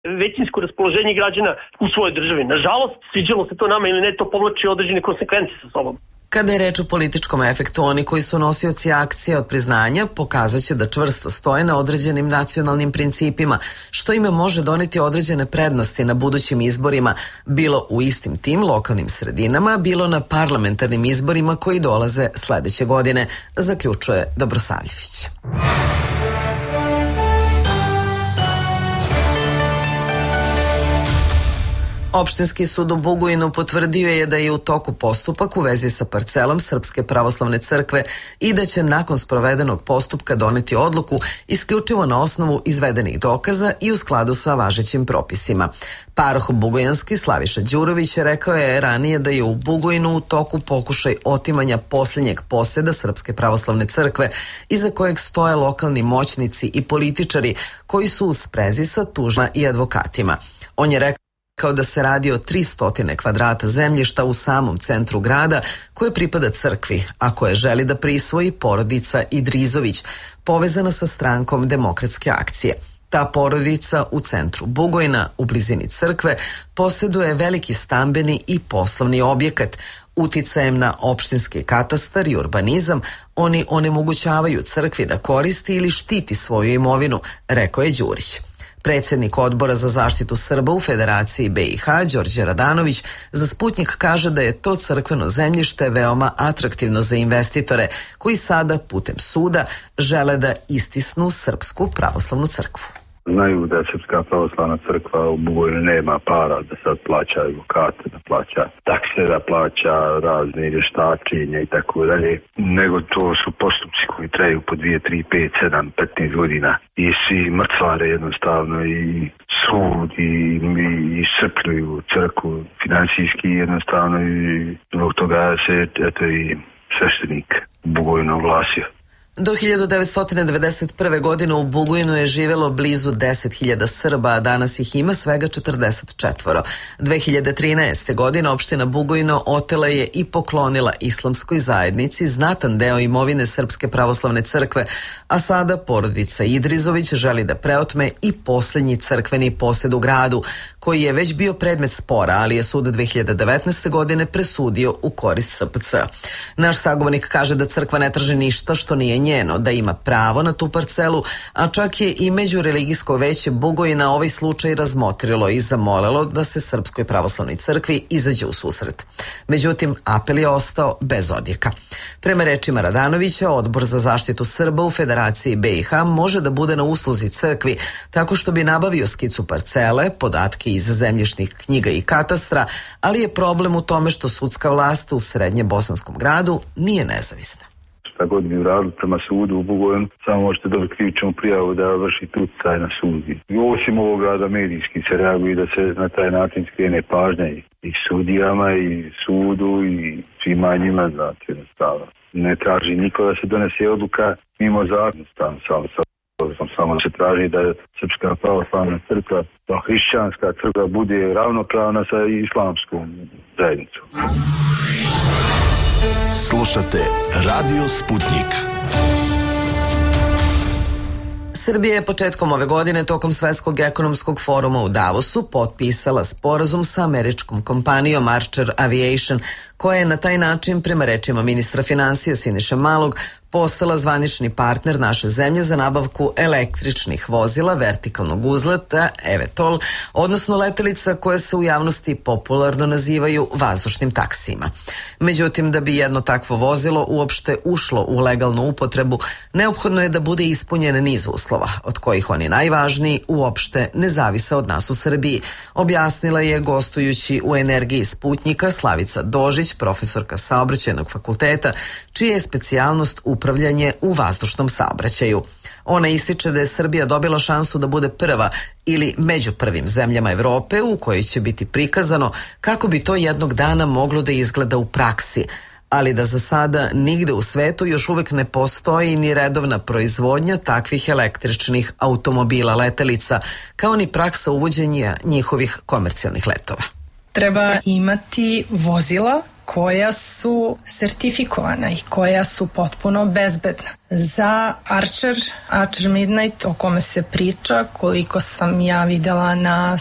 većinsko raspoloženje građana u svojoj državi. Nažalost, sviđalo se to nama ili ne, to povlači određene konsekvence sa sobom. Kada je reč o političkom efektu, oni koji su nosioci akcije od priznanja pokazat će da čvrsto stoje na određenim nacionalnim principima, što im može doneti određene prednosti na budućim izborima, bilo u istim tim lokalnim sredinama, bilo na parlamentarnim izborima koji dolaze sledeće godine, zaključuje Dobrosavljević. Opštinski sud u Bugojnu potvrdio je da je u toku postupak u vezi sa parcelom Srpske pravoslavne crkve i da će nakon sprovedenog postupka doneti odluku isključivo na osnovu izvedenih dokaza i u skladu sa važećim propisima. Paroh Bugojanski Slaviša Đurović rekao je ranije da je u Bugojnu u toku pokušaj otimanja posljednjeg poseda Srpske pravoslavne crkve, iza kojeg stoje lokalni moćnici i političari koji su u sprezi sa tužbama i advokatima. On je rekao kao da se radi o 300 kvadrata zemljišta u samom centru grada koje pripada crkvi, a koje želi da prisvoji porodica Idrizović, povezana sa strankom Demokratske akcije. Ta porodica u centru Bugojna, u blizini crkve, posjeduje veliki stambeni i poslovni objekat. Uticajem na opštinski katastar i urbanizam, oni onemogućavaju crkvi da koristi ili štiti svoju imovinu, rekao je Đurić. Predsjednik Odbora za zaštitu Srba u Federaciji BiH, Đorđe Radanović, za Sputnjik kaže da je to crkveno zemljište veoma atraktivno za investitore koji sada putem suda žele da istisnu Srpsku pravoslavnu crkvu. Znaju da Srpska pravoslavna crkva u Bugojnu nema para da sad plaća advokate, da plaća takse, da plaća razne vještačenja i tako dalje, nego to su postupci koji traju po 2, 3, 5, 7, 15 godina i svi mrcvare jednostavno i sud i iscrpljuju crkvu finansijski jednostavno i zbog toga se eto i sveštenik Bugojnu oglasio. Do 1991. godine u Bugojnu je živjelo blizu 10.000 Srba, a danas ih ima svega 44. 2013. godine opština Bugojno otela je i poklonila islamskoj zajednici znatan deo imovine Srpske pravoslavne crkve, a sada porodica Idrizović želi da preotme i posljednji crkveni posed u gradu, koji je već bio predmet spora, ali je sud 2019. godine presudio u korist SPC. Naš sagovornik kaže da crkva ne traži ništa što nije njeno, da ima pravo na tu parcelu, a čak je i Međureligijsko veće Bugojna ovaj slučaj razmotrilo i zamolilo da se Srpskoj pravoslavnoj crkvi izađe u susret. Međutim, apel je ostao bez odjeka. Prema rečima Radanovića, Odbor za zaštitu Srba u Federaciji BiH može da bude na usluzi crkvi tako što bi nabavio skicu parcele, podatke iz zemljišnih knjiga i katastra, ali je problem u tome što sudska vlast u srednje bosanskom gradu nije nezavisna. Šta god bi uradili prema sudu u Bugojnu, samo možete dobiti krivičnu prijavu da vršite utjecaj na sud. Osim ovoga da medijski se reaguje, da se na taj način skrene pažnja i sudijama i sudu i svima njima, znači jednostavno. Ne traži niko da se donese odluka mimo zakona, samo se traži da Srpska pravoslavna crkva, da hrišćanska crkva bude ravnopravna sa islamskom zajednicom. Slušate Radio Sputnik. Srbija je početkom ove godine tokom Svetskog ekonomskog foruma u Davosu potpisala sporazum sa američkom kompanijom Archer Aviation, koja je na taj način, prema rečima ministra finansija Siniše Malog, postala zvanični partner naše zemlje za nabavku električnih vozila vertikalnog uzleta eVTOL, odnosno letelica koje se u javnosti popularno nazivaju vazdušnim taksijima. Međutim, da bi jedno takvo vozilo uopšte ušlo u legalnu upotrebu, neophodno je da bude ispunjen niz uslova, od kojih oni najvažniji uopšte ne zavise od nas u Srbiji, objasnila je gostujući u Energiji Sputnjika Slavica Dožić, profesorka Saobraćajnog fakulteta, čija je specijalnost upravljanje u vazdušnom saobraćaju. Ona ističe da je Srbija dobila šansu da bude prva ili među prvim zemljama Evrope u kojoj će biti prikazano kako bi to jednog dana moglo da izgleda u praksi, ali da za sada nigde u svetu još uvek ne postoji ni redovna proizvodnja takvih električnih automobila letelica, kao ni praksa uvođenja njihovih komercijalnih letova. Treba imati vozila koja su sertifikovana i koja su potpuno bezbedna. Za Archer Midnight, o kome se priča, koliko sam ja videla na